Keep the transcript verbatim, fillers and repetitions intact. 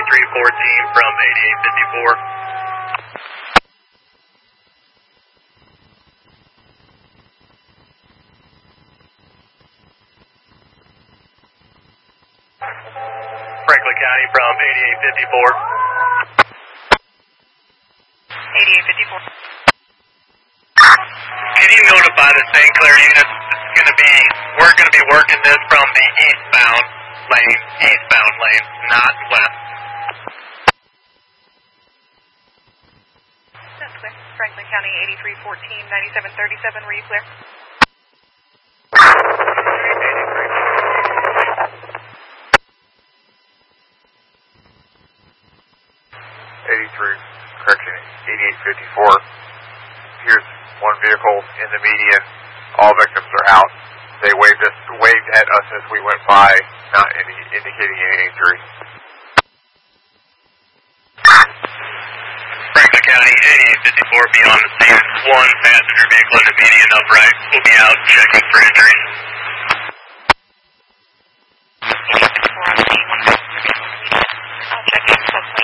eighty-three fourteen from eighty-eight fifty-four. Franklin County from eighty-eight fifty-four. eighty-eight fifty-four. Can you notify the Saint Clair unit? It's going to be, we're going to be working this from the eastbound lane, eastbound lane, not west. That's clear. Franklin County, eighty-three fourteen, ninety-seven thirty-seven, were you clear? eighty-three, correction, eighty-eight fifty-four. Here's one vehicle in the median. All victims are out. They waved us, waved at us as we went by, not indi indicating any injury. Franklin County, eighty-eight fifty-four, be on the scene. One passenger vehicle in the median upright. We'll be out checking for injuries. eighty-eight fifty-four on the scene. I'll check in.